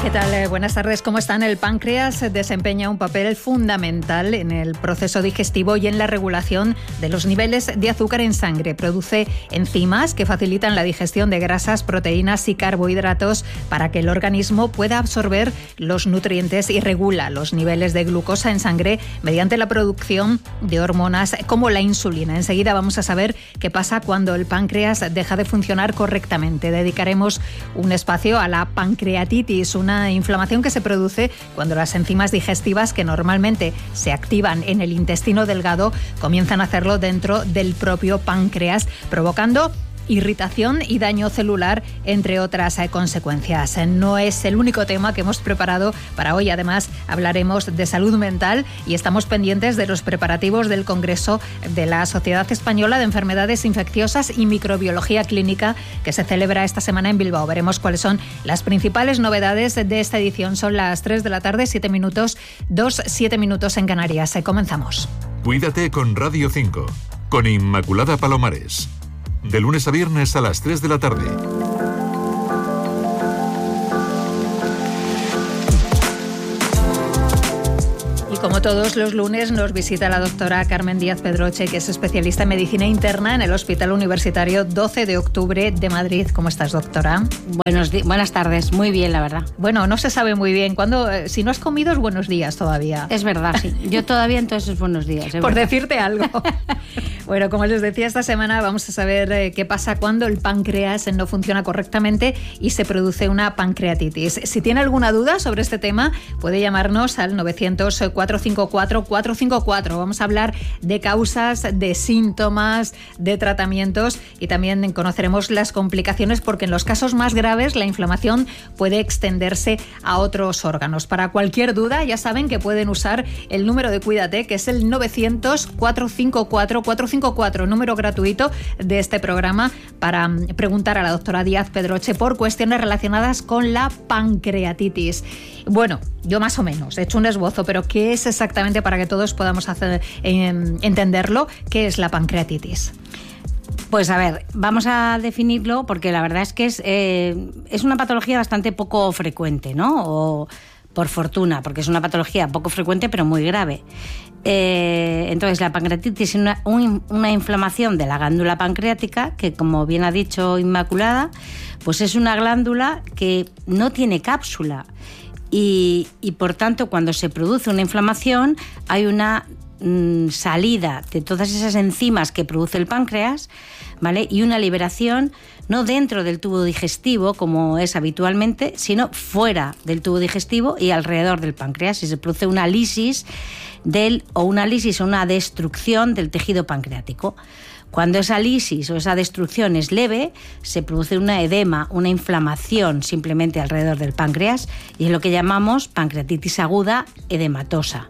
¿Qué tal? Buenas tardes. ¿Cómo están? El páncreas desempeña un papel fundamental en el proceso digestivo y en la regulación de los niveles de azúcar en sangre. Produce enzimas que facilitan la digestión de grasas, proteínas y carbohidratos para que el organismo pueda absorber los nutrientes y regula los niveles de glucosa en sangre mediante la producción de hormonas como la insulina. Enseguida vamos a saber qué pasa cuando el páncreas deja de funcionar correctamente. Dedicaremos un espacio a la pancreatitis, una inflamación que se produce cuando las enzimas digestivas que normalmente se activan en el intestino delgado comienzan a hacerlo dentro del propio páncreas, provocando irritación y daño celular, entre otras consecuencias. No es el único tema que hemos preparado para hoy. Además, hablaremos de salud mental y estamos pendientes de los preparativos del Congreso de la Sociedad Española de Enfermedades Infecciosas y Microbiología Clínica, que se celebra esta semana en Bilbao. Veremos cuáles son las principales novedades de esta edición. Son las 3 de la tarde, 7 minutos, 7 minutos en Canarias. Comenzamos. Cuídate con Radio 5, con Inmaculada Palomares. De lunes a viernes a las 3 de la tarde. Y como todos los lunes nos visita la doctora Carmen Díaz Pedroche, que es especialista en medicina interna en el Hospital Universitario 12 de Octubre de Madrid. ¿Cómo estás, doctora? Buenas tardes, muy bien, la verdad. Bueno, no se sabe muy bien. Si no has comido es buenos días todavía. Es verdad, sí. Yo todavía entonces es buenos días. Por decirte algo. Bueno, como les decía, esta semana vamos a saber qué pasa cuando el páncreas no funciona correctamente y se produce una pancreatitis. Si tiene alguna duda sobre este tema, puede llamarnos al 900-454-454. Vamos a hablar de causas, de síntomas, de tratamientos y también conoceremos las complicaciones, porque en los casos más graves la inflamación puede extenderse a otros órganos. Para cualquier duda, ya saben que pueden usar el número de Cuídate, que es el 900-454-454, número gratuito de este programa, para preguntar a la doctora Díaz Pedroche por cuestiones relacionadas con la pancreatitis. Bueno, yo más o menos he hecho un esbozo, pero ¿qué es exactamente, para que todos podamos entenderlo? ¿Qué es la pancreatitis? Pues a ver, vamos a definirlo, porque la verdad es que es una patología bastante poco frecuente, ¿no? O por fortuna, porque es una patología poco frecuente pero muy grave. Entonces, la pancreatitis es una inflamación de la glándula pancreática, que, como bien ha dicho Inmaculada, pues es una glándula que no tiene cápsula y por tanto, cuando se produce una inflamación hay una salida de todas esas enzimas que produce el páncreas, ¿vale? Y una liberación no dentro del tubo digestivo, como es habitualmente, sino fuera del tubo digestivo y alrededor del páncreas, y se produce una lisis o una destrucción del tejido pancreático. Cuando esa lisis o esa destrucción es leve, se produce una edema, una inflamación simplemente alrededor del páncreas, y es lo que llamamos pancreatitis aguda edematosa.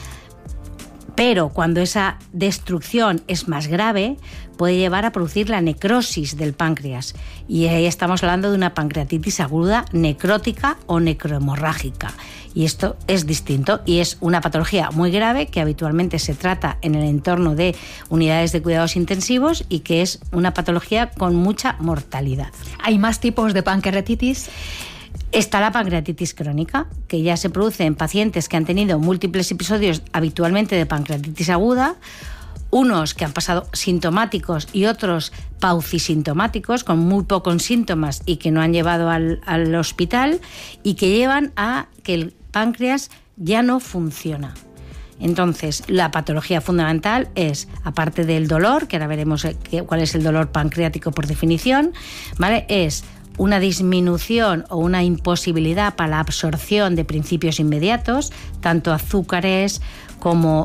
Pero cuando esa destrucción es más grave, puede llevar a producir la necrosis del páncreas. Y ahí estamos hablando de una pancreatitis aguda necrótica o necrohemorrágica. Y esto es distinto y es una patología muy grave que habitualmente se trata en el entorno de unidades de cuidados intensivos y que es una patología con mucha mortalidad. ¿Hay más tipos de pancreatitis? Está la pancreatitis crónica, que ya se produce en pacientes que han tenido múltiples episodios habitualmente de pancreatitis aguda, unos que han pasado sintomáticos y otros paucisintomáticos, con muy pocos síntomas y que no han llevado al hospital, y que llevan a que el páncreas ya no funciona. Entonces, la patología fundamental es, aparte del dolor, que ahora veremos cuál es el dolor pancreático por definición, ¿vale? Es una disminución o una imposibilidad para la absorción de principios inmediatos, tanto azúcares como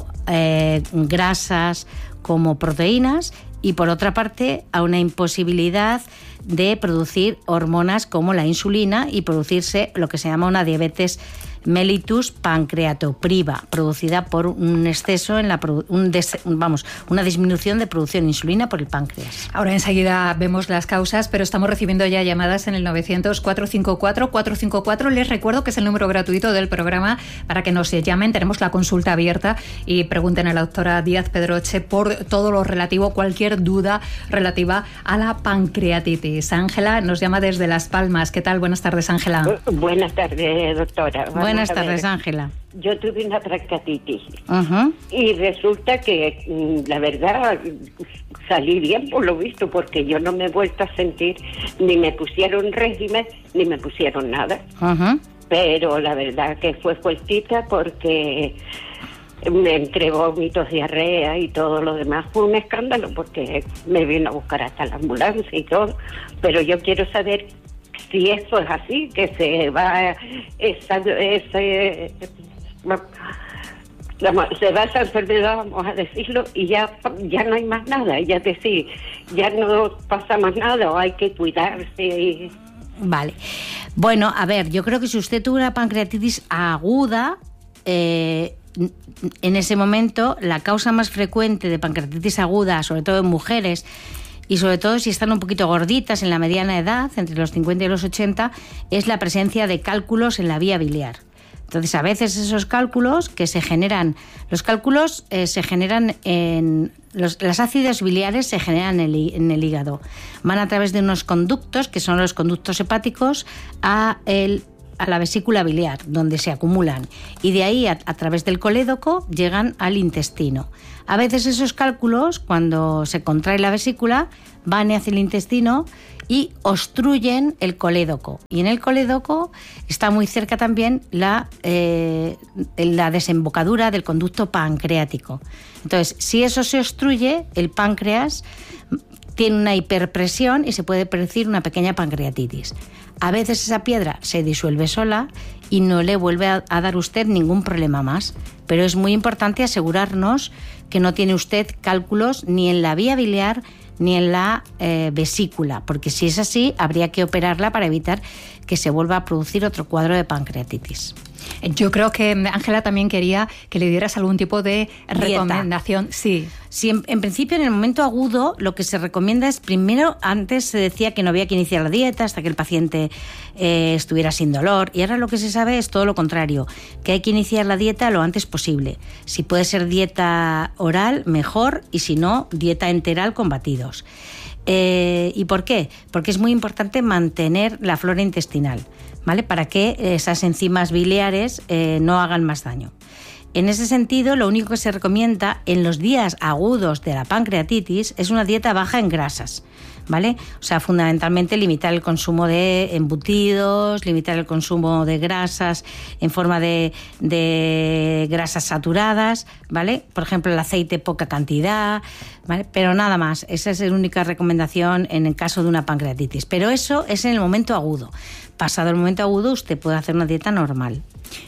grasas como proteínas, y por otra parte a una imposibilidad de producir hormonas como la insulina y producirse lo que se llama una diabetes mellitus pancreatopriva, producida por un exceso en una disminución de producción de insulina por el páncreas. Ahora enseguida vemos las causas, pero estamos recibiendo ya llamadas en el 900-454-454. Les recuerdo que es el número gratuito del programa para que nos llamen. Tenemos la consulta abierta y pregunten a la doctora Díaz Pedroche por todo lo relativo, cualquier duda relativa a la pancreatitis. pancreatitis. Ángela nos llama desde Las Palmas. ¿Qué tal? Buenas tardes, Ángela. Buenas tardes, doctora. Buenas tardes, Ángela. Yo tuve una pancreatitis y resulta que, la verdad, salí bien por lo visto, porque yo no me he vuelto a sentir, ni me pusieron régimen, ni me pusieron nada. Pero la verdad que fue fuertita porque me entregó vómitos, diarrea y todo lo demás. Fue un escándalo porque me vino a buscar hasta la ambulancia y todo. Pero yo quiero saber si eso es así, que se va se va esa enfermedad, vamos a decirlo, y ya no hay más nada. Ya decir, ya no pasa más nada, o hay que cuidarse. Vale. Bueno, a ver, yo creo que si usted tuvo una pancreatitis aguda, en ese momento la causa más frecuente de pancreatitis aguda, sobre todo en mujeres, y sobre todo si están un poquito gorditas en la mediana edad, entre los 50 y los 80, es la presencia de cálculos en la vía biliar. Entonces, a veces esos cálculos que se generan, los ácidos biliares se generan en el hígado. Van a través de unos conductos, que son los conductos hepáticos, a la vesícula biliar, donde se acumulan. Y de ahí, a través del colédoco, llegan al intestino. A veces esos cálculos, cuando se contrae la vesícula, van hacia el intestino y obstruyen el colédoco. Y en el colédoco está muy cerca también la desembocadura del conducto pancreático. Entonces, si eso se obstruye, el páncreas tiene una hiperpresión y se puede producir una pequeña pancreatitis. A veces esa piedra se disuelve sola y no le vuelve a dar a usted ningún problema más. Pero es muy importante asegurarnos que no tiene usted cálculos ni en la vía biliar ni en la vesícula, porque si es así, habría que operarla para evitar que se vuelva a producir otro cuadro de pancreatitis. Yo creo que Ángela también quería que le dieras algún tipo de recomendación. Sí. Sí, en principio, en el momento agudo, lo que se recomienda es, primero, antes se decía que no había que iniciar la dieta hasta que el paciente estuviera sin dolor, y ahora lo que se sabe es todo lo contrario, que hay que iniciar la dieta lo antes posible. Si puede ser dieta oral, mejor, y si no, dieta enteral con batidos. ¿Y por qué? Porque es muy importante mantener la flora intestinal, ¿vale? Para que esas enzimas biliares no hagan más daño. En ese sentido, lo único que se recomienda en los días agudos de la pancreatitis es una dieta baja en grasas, ¿vale? O sea, fundamentalmente limitar el consumo de embutidos, limitar el consumo de grasas en forma de grasas saturadas, ¿vale? Por ejemplo, el aceite, poca cantidad, ¿vale? Pero nada más. Esa es la única recomendación en el caso de una pancreatitis. Pero eso es en el momento agudo. Pasado el momento agudo, usted puede hacer una dieta normal.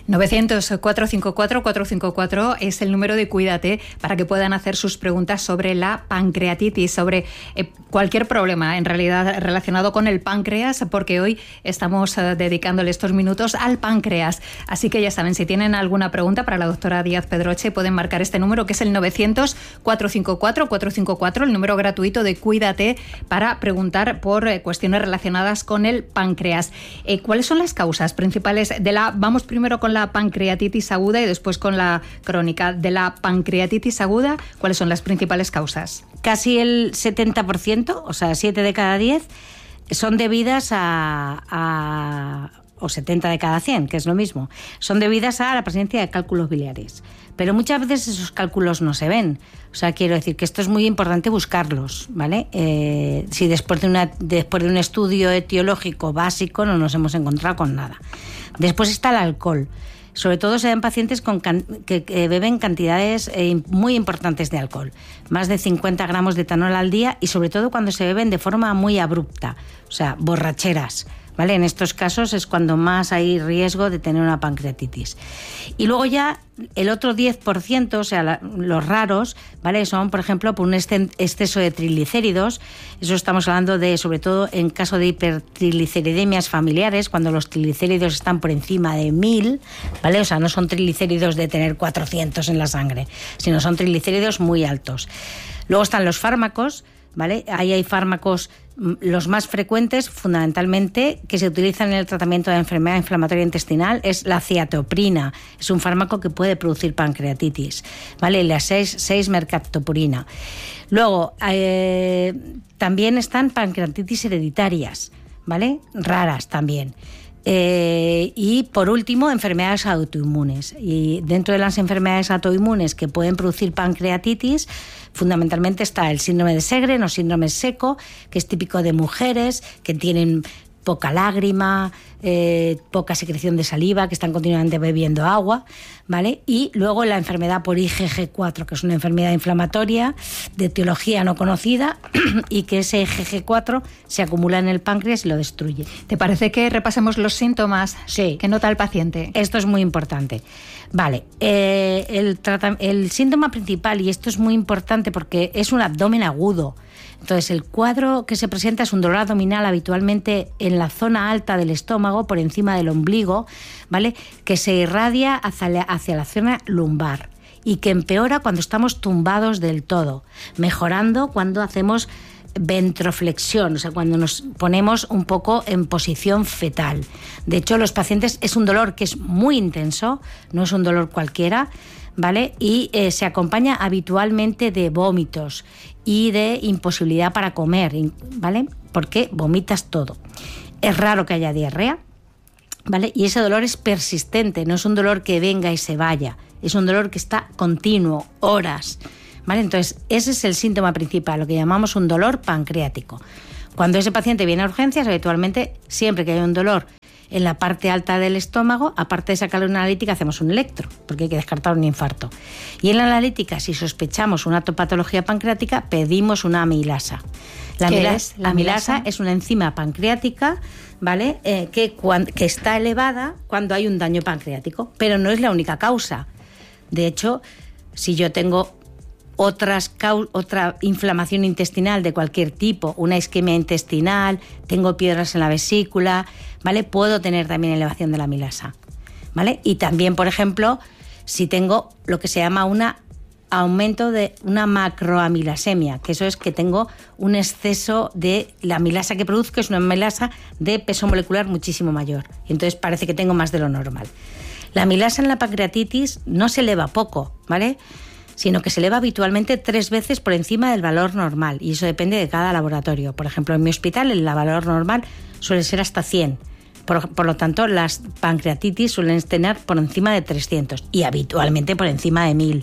900-454-454 es el número de Cuídate para que puedan hacer sus preguntas sobre la pancreatitis, sobre cualquier problema en realidad relacionado con el páncreas, porque hoy estamos dedicándole estos minutos al páncreas. Así que ya saben, si tienen alguna pregunta para la doctora Díaz Pedroche, pueden marcar este número, que es el 900-454-454, el número gratuito de Cuídate, para preguntar por cuestiones relacionadas con el páncreas. ¿Cuáles son las causas principales de la... Vamos primero con la pancreatitis aguda y después con la crónica. De la pancreatitis aguda, ¿cuáles son las principales causas? Casi el 70%, o sea, 7 de cada 10, son debidas o 70 de cada 100, que es lo mismo, son debidas a la presencia de cálculos biliares. Pero muchas veces esos cálculos no se ven. O sea, quiero decir que esto es muy importante buscarlos, ¿vale? Si después de un estudio etiológico básico no nos hemos encontrado con nada. Después está el alcohol. Sobre todo se dan pacientes que beben cantidades muy importantes de alcohol, más de 50 gramos de etanol al día, y sobre todo cuando se beben de forma muy abrupta, o sea, borracheras, ¿vale? En estos casos es cuando más hay riesgo de tener una pancreatitis. Y luego ya el otro 10%, o sea, los raros, ¿vale? Son, por ejemplo, por un exceso de triglicéridos. Eso estamos hablando de, sobre todo en caso de hipertrigliceridemias familiares, cuando los triglicéridos están por encima de 1000, ¿vale? O sea, no son triglicéridos de tener 400 en la sangre, sino son triglicéridos muy altos. Luego están los fármacos, ¿vale? Ahí hay fármacos, los más frecuentes, fundamentalmente, que se utilizan en el tratamiento de la enfermedad inflamatoria intestinal, es la ciatoprina. Es un fármaco que puede producir pancreatitis, ¿vale? La 6-mercaptopurina. Luego, también están pancreatitis hereditarias, ¿vale? Raras también. Y por último, enfermedades autoinmunes. Y dentro de las enfermedades autoinmunes que pueden producir pancreatitis, fundamentalmente está el síndrome de Sjögren o síndrome seco, que es típico de mujeres que tienen poca lágrima, poca secreción de saliva, que están continuamente bebiendo agua, ¿vale? Y luego la enfermedad por IgG4, que es una enfermedad inflamatoria de etiología no conocida y que ese IgG4 se acumula en el páncreas y lo destruye. ¿Te parece que repasemos los síntomas que nota el paciente? Esto es muy importante. Vale, el síntoma principal, y esto es muy importante porque es un abdomen agudo. Entonces, el cuadro que se presenta es un dolor abdominal habitualmente en la zona alta del estómago, por encima del ombligo, ¿vale? Que se irradia hacia la zona lumbar y que empeora cuando estamos tumbados del todo, mejorando cuando hacemos ventroflexión, o sea, cuando nos ponemos un poco en posición fetal. De hecho, los pacientes es un dolor que es muy intenso, no es un dolor cualquiera, ¿vale? Y se acompaña habitualmente de vómitos y de imposibilidad para comer, ¿vale? Porque vomitas todo. Es raro que haya diarrea, ¿vale? Y ese dolor es persistente, no es un dolor que venga y se vaya, es un dolor que está continuo, horas, ¿vale? Entonces, ese es el síntoma principal, lo que llamamos un dolor pancreático. Cuando ese paciente viene a urgencias, habitualmente, siempre que hay un dolor en la parte alta del estómago, aparte de sacarle una analítica, hacemos un electro, porque hay que descartar un infarto. Y en la analítica, si sospechamos una patología pancreática, pedimos una amilasa. La amilasa es una enzima pancreática, ¿vale? Que está elevada cuando hay un daño pancreático, pero no es la única causa. De hecho, si yo tengo otra inflamación intestinal de cualquier tipo, una isquemia intestinal, tengo piedras en la vesícula, ¿vale? Puedo tener también elevación de la amilasa, ¿vale? Y también, por ejemplo, si tengo lo que se llama un aumento de una macroamilasemia, que eso es que tengo un exceso de la amilasa que produzco, es una amilasa de peso molecular muchísimo mayor, y entonces parece que tengo más de lo normal. La amilasa en la pancreatitis no se eleva poco, ¿vale?, sino que se eleva habitualmente 3 veces por encima del valor normal, y eso depende de cada laboratorio. Por ejemplo, en mi hospital el valor normal suele ser hasta 100. Por lo tanto, las pancreatitis suelen tener por encima de 300 y habitualmente por encima de 1000.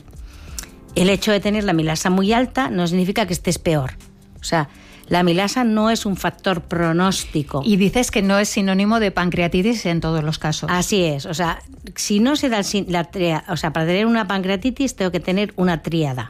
El hecho de tener la amilasa muy alta no significa que estés peor. O sea, la amilasa no es un factor pronóstico. Y dices que no es sinónimo de pancreatitis en todos los casos. Así es. O sea, si no se da para tener una pancreatitis tengo que tener una tríada.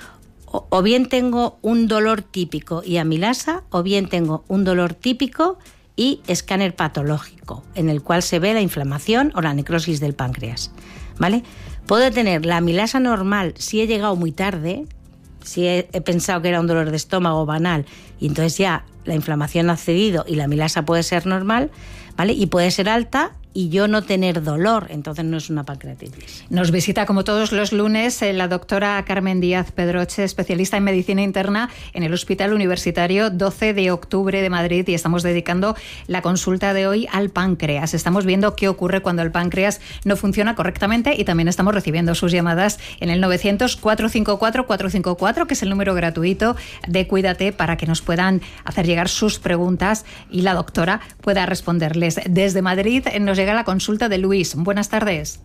O bien tengo un dolor típico y amilasa, o bien tengo un dolor típico y escáner patológico, en el cual se ve la inflamación o la necrosis del páncreas, ¿vale? Puedo tener la amilasa normal si he llegado muy tarde, si he pensado que era un dolor de estómago banal y entonces ya la inflamación ha cedido y la amilasa puede ser normal, ¿vale? Y puede ser alta y yo no tener dolor, entonces no es una pancreatitis. Nos visita como todos los lunes la doctora Carmen Díaz Pedroche, especialista en medicina interna en el Hospital Universitario 12 de Octubre de Madrid, y estamos dedicando la consulta de hoy al páncreas. Estamos viendo qué ocurre cuando el páncreas no funciona correctamente y también estamos recibiendo sus llamadas en el 900-454-454, que es el número gratuito de Cuídate, para que nos puedan hacer llegar sus preguntas y la doctora pueda responderles. Desde Madrid nos llega la consulta de Luis. Buenas tardes.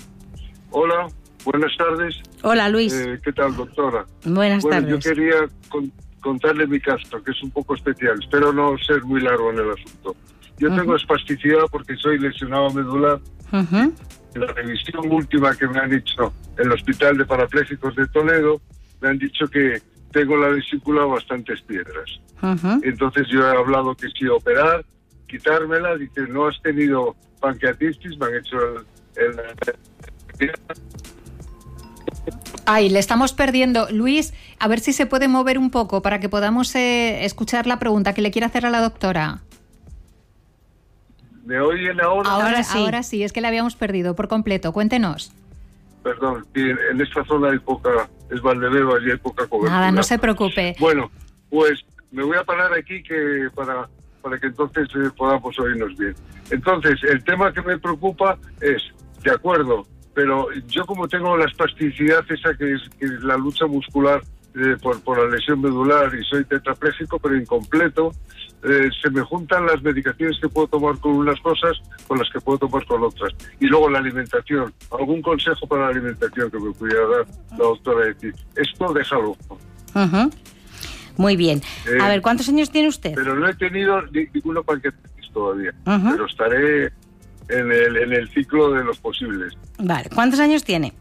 Hola, buenas tardes. Hola, Luis. ¿Qué tal, doctora? Buenas tardes. Yo quería contarle mi caso, que es un poco especial. Espero no ser muy largo en el asunto. Yo tengo espasticidad porque soy lesionado medular. En la revisión última que me han hecho en el Hospital de Parapléjicos de Toledo, me han dicho que tengo la vesícula bastantes piedras. Entonces yo he hablado que si operar, quitármela, dice, no has tenido pancreatitis, me han hecho Ay, le estamos perdiendo. Luis, a ver si se puede mover un poco para que podamos escuchar la pregunta que le quiere hacer a la doctora. ¿Me oyen ahora? Ahora sí, es que le habíamos perdido por completo. Cuéntenos. Perdón, en esta zona hay es Valdebebas y hay poca cobertura. Nada, no se preocupe. Bueno, Pues me voy a parar aquí para que entonces podamos oírnos bien. Entonces, el tema que me preocupa es, de acuerdo, pero yo como tengo la espasticidad esa que es la lucha muscular por la lesión medular y soy tetrapléjico pero incompleto, se me juntan las medicaciones que puedo tomar con unas cosas con las que puedo tomar con otras. Y luego la alimentación. ¿Algún consejo para la alimentación que me pudiera dar la doctora? Decir, esto déjalo. Uh-huh. Muy bien. A ver, ¿cuántos años tiene usted? Pero no he tenido ninguno paquetitis todavía. Uh-huh. Pero estaré en el ciclo de los posibles. Vale. ¿Cuántos años tiene?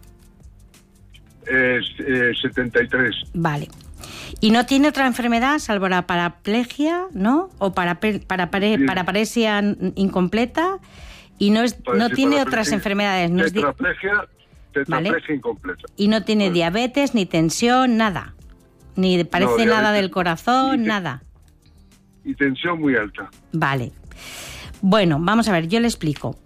73. Vale. ¿Y no tiene otra enfermedad salvo la paraplegia, no? ¿O paraparesia incompleta? Y no tiene otras enfermedades. No tetraplegia ¿vale? Incompleta. Y no tiene diabetes, ni tensión, nada. Ni parece nada del corazón, nada. Y tensión muy alta. Vale. Bueno, vamos a ver, yo le explico.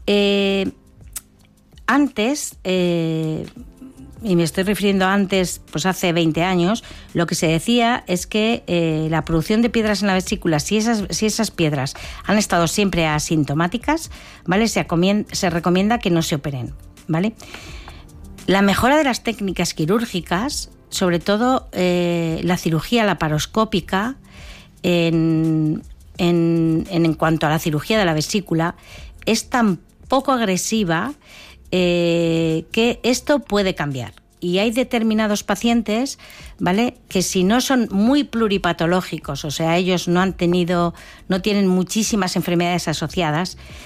Antes, y me estoy refiriendo antes, pues hace 20 años, lo que se decía es que la producción de piedras en la vesícula, si esas piedras han estado siempre asintomáticas, ¿vale? Se recomienda que no se operen, ¿vale? La mejora de las técnicas quirúrgicas, sobre todo la cirugía laparoscópica, en cuanto a la cirugía de la vesícula, es tan poco agresiva que esto puede cambiar. Y hay determinados pacientes, ¿vale?, que si no son muy pluripatológicos, o sea, ellos no tienen muchísimas enfermedades asociadas,